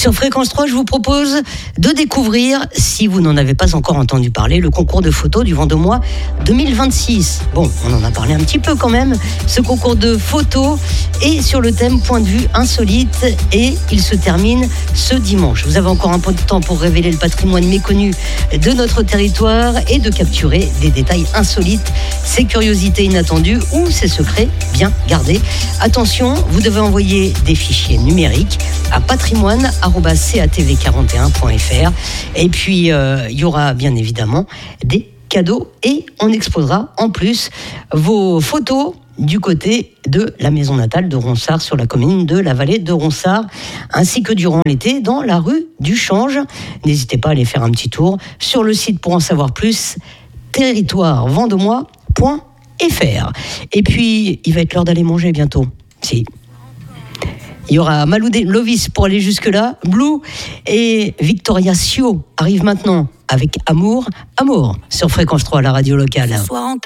Sur Fréquence 3, je vous propose de découvrir, si vous n'en avez pas encore entendu parler, le concours de photos du Vendômois 2026. Bon, on en a parlé un petit peu quand même. Ce concours de photos est sur le thème point de vue insolite et il se termine ce dimanche. Vous avez encore un peu de temps pour révéler le patrimoine méconnu de notre territoire et de capturer des détails insolites, ces curiosités inattendues ou ces secrets bien gardés. Attention, vous devez envoyer des fichiers numériques à patrimoine@catv41.fr et puis il y aura bien évidemment des cadeaux et on exposera en plus vos photos du côté de la maison natale de Ronsard sur la commune de la vallée de Ronsard ainsi que durant l'été dans la rue du Change. N'hésitez pas à aller faire un petit tour sur le site pour en savoir plus, territoirevendômois.fr. Et puis il va être l'heure d'aller manger bientôt. Si. Il y aura Malou Lovis pour aller jusque-là. Blue et Victoria Sio arrivent maintenant avec Amour sur Fréquence 3, la radio locale.